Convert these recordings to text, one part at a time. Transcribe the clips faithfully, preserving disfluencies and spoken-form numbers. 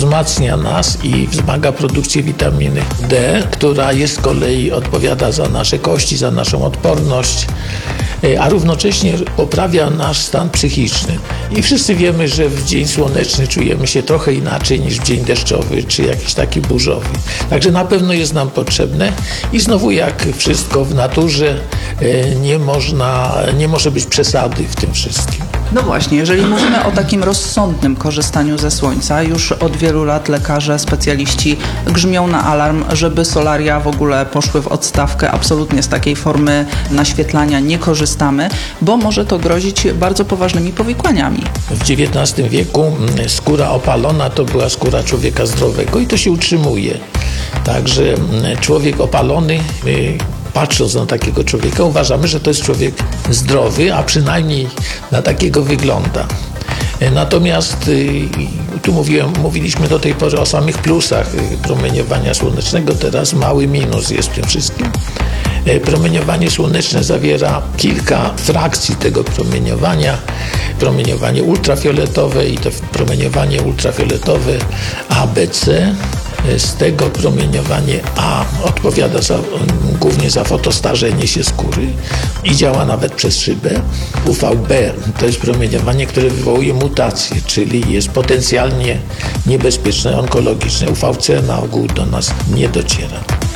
wzmacnia nas i wzmaga produkcję witaminy D, która jest z kolei odpowiada za nasze kości, za naszą odporność, a równocześnie poprawia nasz stan psychiczny. I wszyscy wiemy, że w dzień słoneczny czujemy się trochę inaczej niż w dzień deszczowy, czy jakiś taki burzowy. Także na pewno jest nam potrzebne i znowu jak wszystko w naturze nie można, nie może być przesady w tym wszystkim. No właśnie, jeżeli mówimy o takim rozsądnym korzystaniu ze słońca, już od wielu lat lekarze, specjaliści grzmią na alarm, żeby solaria w ogóle poszły w odstawkę. Absolutnie z takiej formy naświetlania nie korzystamy, bo może to grozić bardzo poważnymi powikłaniami. W dziewiętnastym wieku skóra opalona to była skóra człowieka zdrowego i to się utrzymuje. Także człowiek opalony, patrząc na takiego człowieka, uważamy, że to jest człowiek zdrowy, a przynajmniej na takiego wygląda. Natomiast tu mówiłem, mówiliśmy do tej pory o samych plusach promieniowania słonecznego, teraz mały minus jest w tym wszystkim. Promieniowanie słoneczne zawiera kilka frakcji tego promieniowania. Promieniowanie ultrafioletowe i to promieniowanie ultrafioletowe A, B, C. Z tego promieniowanie A odpowiada za, głównie za fotostarzenie się skóry i działa nawet przez szybę. U V B to jest promieniowanie, które wywołuje mutacje, czyli jest potencjalnie niebezpieczne, onkologiczne. U V C na ogół do nas nie dociera.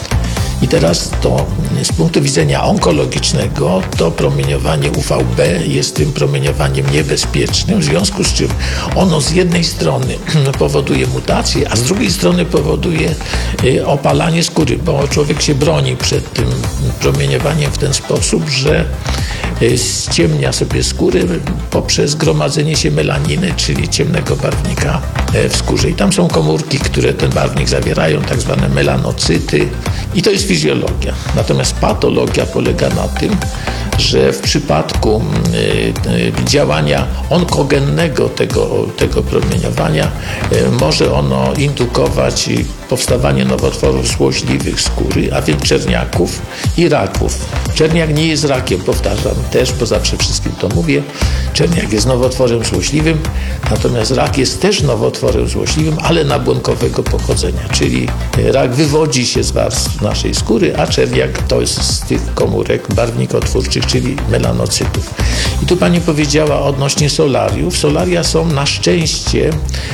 I teraz to z punktu widzenia onkologicznego to promieniowanie U V B jest tym promieniowaniem niebezpiecznym, w związku z czym ono z jednej strony powoduje mutacje, a z drugiej strony powoduje opalanie skóry, bo człowiek się broni przed tym promieniowaniem w ten sposób, że ściemnia sobie skórę poprzez gromadzenie się melaniny, czyli ciemnego barwnika w skórze. I tam są komórki, które ten barwnik zawierają, tak zwane melanocyty. I to jest fizjologia. Natomiast patologia polega na tym, że w przypadku y, działania onkogennego tego, tego promieniowania y, może ono indukować powstawanie nowotworów złośliwych skóry, a więc czerniaków i raków. Czerniak nie jest rakiem, powtarzam też, bo zawsze wszystkim to mówię. Czerniak jest nowotworem złośliwym, natomiast rak jest też nowotworem złośliwym, ale nabłonkowego pochodzenia, czyli rak wywodzi się z warstw naszej skóry, a czerniak to jest z tych komórek barwnikotwórczych, czyli melanocytów. I tu pani powiedziała odnośnie solariów. Solaria są na szczęście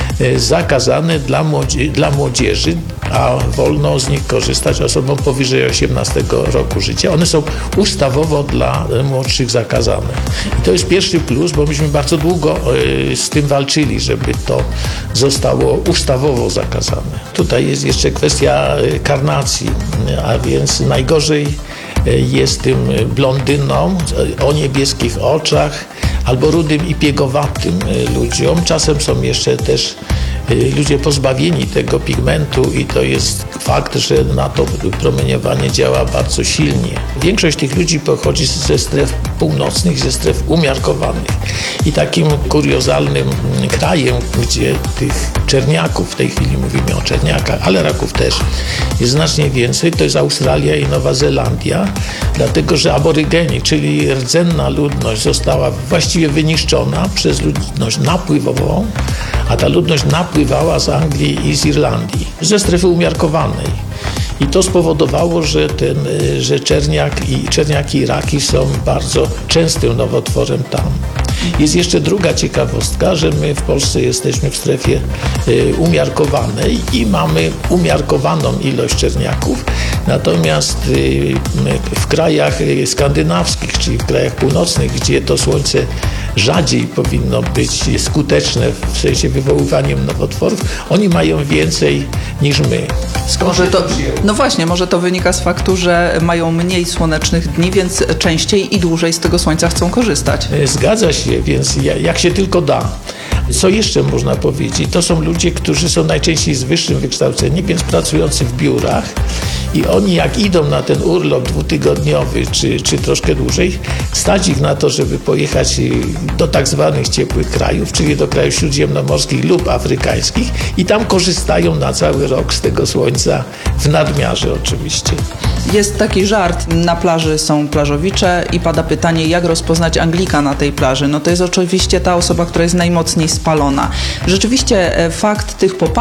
zakazane dla, młodzie- dla młodzieży, a wolno z nich korzystać osobom powyżej osiemnastego roku życia. One są ustawowo dla młodszych zakazane. I to jest pierwszy plus, bo myśmy bardzo długo z tym walczyli, żeby to zostało ustawowo zakazane. Tutaj jest jeszcze kwestia karnacji, a więc najgorzej jest tym blondynom o niebieskich oczach albo rudym i piegowatym ludziom. Czasem są jeszcze też ludzie pozbawieni tego pigmentu i to jest fakt, że na to promieniowanie działa bardzo silnie. Większość tych ludzi pochodzi ze stref północnych, ze stref umiarkowanych. I takim kuriozalnym krajem, gdzie tych czerniaków, w tej chwili mówimy o czerniakach, ale raków też, jest znacznie więcej, to jest Australia i Nowa Zelandia, dlatego że aborygeni, czyli rdzenna ludność została właściwie wyniszczona przez ludność napływową, a ta ludność napływała z Anglii i z Irlandii, ze strefy umiarkowanej. I to spowodowało, że, ten, że czerniak i, czerniaki i raki są bardzo częstym nowotworem tam. Jest jeszcze druga ciekawostka, że my w Polsce jesteśmy w strefie y, umiarkowanej i mamy umiarkowaną ilość czerniaków, natomiast y, w krajach skandynawskich, czyli w krajach północnych, gdzie to słońce rzadziej powinno być skuteczne w sensie wywoływaniem nowotworów, oni mają więcej niż my. Skąd może to, no właśnie, może to wynika z faktu, że mają mniej słonecznych dni, więc częściej i dłużej z tego słońca chcą korzystać. Zgadza się, więc jak się tylko da. Co jeszcze można powiedzieć? To są ludzie, którzy są najczęściej z wyższym wykształceniem, więc pracujący w biurach i oni jak idą na ten urlop dwutygodniowy czy, czy troszkę dłużej, stać ich na to, żeby pojechać do tak zwanych ciepłych krajów, czyli do krajów śródziemnomorskich lub afrykańskich i tam korzystają na cały rok z tego słońca w nadmiarze oczywiście. Jest taki żart, na plaży są plażowicze i pada pytanie, jak rozpoznać Anglika na tej plaży. No to jest oczywiście ta osoba, która jest najmocniej spalona. Rzeczywiście fakt tych popadów